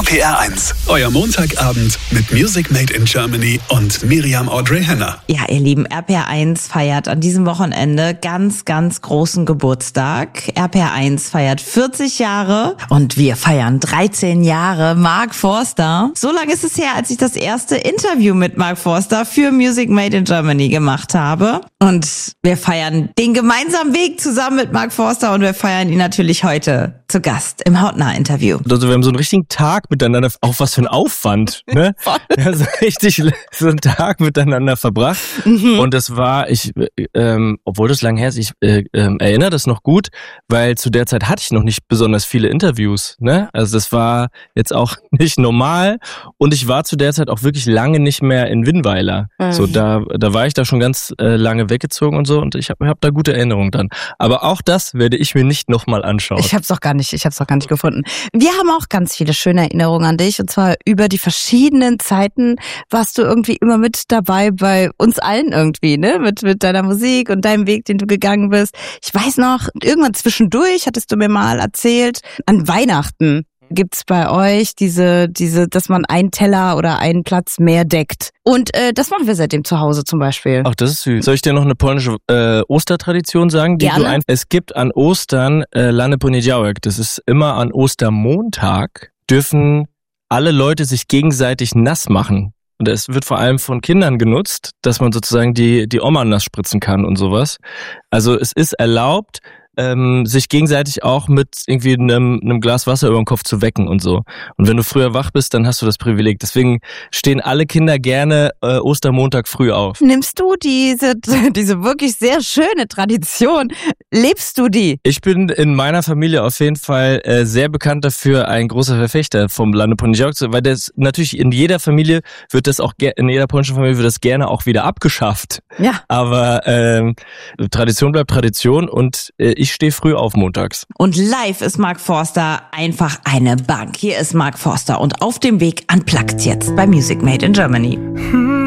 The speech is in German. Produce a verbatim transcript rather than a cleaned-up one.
P R eins. Euer Montagabend mit Music Made in Germany und Miriam Audrey Henner. Ja, ihr Lieben, R P R eins feiert an diesem Wochenende ganz, ganz großen Geburtstag. R P R eins feiert vierzig Jahre und wir feiern dreizehn Jahre Mark Forster. So lange ist es her, als ich das erste Interview mit Mark Forster für Music Made in Germany gemacht habe. Und wir feiern den gemeinsamen Weg zusammen mit Mark Forster und wir feiern ihn natürlich heute zu Gast im Hautnah-Interview. Also wir haben so einen richtigen Tag miteinander, auch was für ein Aufwand, ne? Wir haben so richtig so einen Tag miteinander verbracht. Mhm. Und das war, ich, ähm, obwohl das lang her ist, ich äh, äh, erinnere das noch gut, weil zu der Zeit hatte ich noch nicht besonders viele Interviews, ne? Also das war jetzt auch nicht normal und ich war zu der Zeit auch wirklich lange nicht mehr in Winnweiler. Mhm. So, da, da war ich da schon ganz äh, lange weggezogen und so und ich habe hab da gute Erinnerungen dran. Aber auch das werde ich mir nicht nochmal anschauen. Ich habe es auch gar nicht, ich habe es auch gar nicht gefunden. Wir haben auch ganz viele schöne Erinnerungen an dich und zwar über die verschiedenen Zeiten warst du irgendwie immer mit dabei bei uns allen irgendwie, ne? Mit mit deiner Musik und deinem Weg, den du gegangen bist. Ich weiß noch, irgendwann zwischendurch hattest du mir mal erzählt, an Weihnachten gibt's bei euch diese, diese, dass man einen Teller oder einen Platz mehr deckt. Und äh, das machen wir seitdem zu Hause zum Beispiel. Ach, das ist süß. Soll ich dir noch eine polnische äh, Ostertradition sagen? Die Gerne. du ein- es gibt an Ostern äh, Lany Poniedziałek. Das ist immer an Ostermontag, dürfen alle Leute sich gegenseitig nass machen. Und es wird vor allem von Kindern genutzt, dass man sozusagen die, die Oma nass spritzen kann und sowas. Also es ist erlaubt, ähm, sich gegenseitig auch mit irgendwie einem, einem Glas Wasser über den Kopf zu wecken und so. Und wenn du früher wach bist, dann hast du das Privileg. Deswegen stehen alle Kinder gerne äh, Ostermontag früh auf. Nimmst du diese, diese wirklich sehr schöne Tradition, lebst du die? Ich bin in meiner Familie auf jeden Fall äh, sehr bekannt dafür, ein großer Verfechter vom Lany Poniedziałek, weil das natürlich in jeder Familie wird das auch, ge- in jeder polnischen Familie wird das gerne auch wieder abgeschafft. Ja. Aber ähm, Tradition bleibt Tradition und äh, ich stehe früh auf montags. Und live ist Mark Forster einfach eine Bank. Hier ist Mark Forster und auf dem Weg Unplugged jetzt bei Music Made in Germany.